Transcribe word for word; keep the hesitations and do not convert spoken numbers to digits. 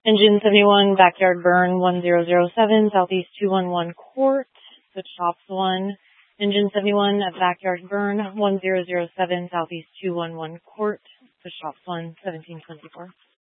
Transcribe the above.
Engine seventy-one, backyard burn one zero zero seven, southeast two one one court, switch tops one. Engine seventy-one, backyard burn one zero zero seven, southeast two one one court, switch tops one, seventeen twenty-four.